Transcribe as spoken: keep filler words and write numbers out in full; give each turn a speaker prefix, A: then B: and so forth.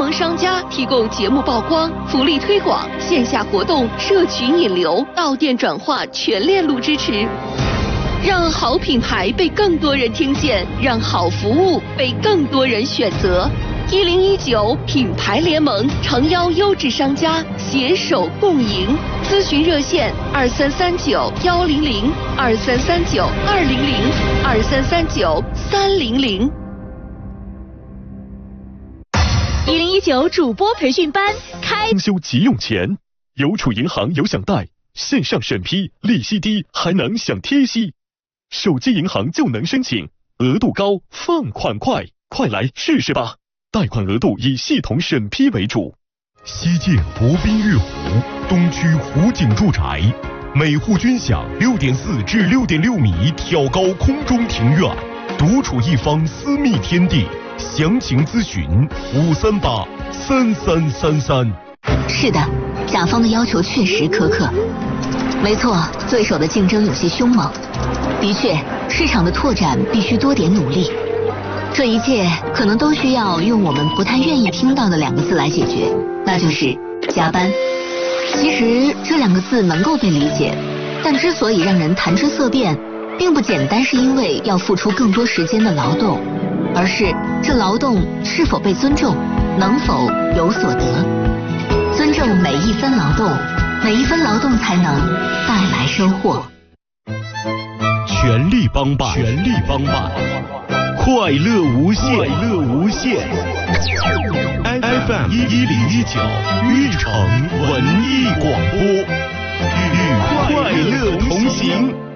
A: 帮商家提供节目曝光、福利推广、线下活动、社群引流、到店转化全链路支持，让好品牌被更多人听见，让好服务被更多人选择。一零一九品牌联盟诚邀优质商家携手共赢，咨询热线二三三九幺零零二三三九二零零二三三九三零零。
B: 一零一九主播培训班开
C: 装修急用钱，邮储银行有享贷，线上审批，利息低，还能享贴息，手机银行就能申请，额度高，放款快，快来试试吧！贷款额度以系统审批为主。
D: 西建国宾悦湖东区湖景住宅，每户均享六点四至六点六米挑高空中庭院，独处一方私密天地。详情咨询五三八三三三三。
E: 是的，甲方的要求确实苛刻。没错，对手的竞争有些凶猛。的确，市场的拓展必须多点努力。这一切可能都需要用我们不太愿意听到的两个字来解决，那就是加班。其实这两个字能够被理解，但之所以让人谈之色变，并不简单是因为要付出更多时间的劳动，而是这劳动是否被尊重，能否有所得。尊重每一分劳动，每一分劳动才能带来收获。
D: 全力帮办，全力帮办，快乐无限，快乐无限。F M 一一零一九玉城文艺广播，与快乐同行。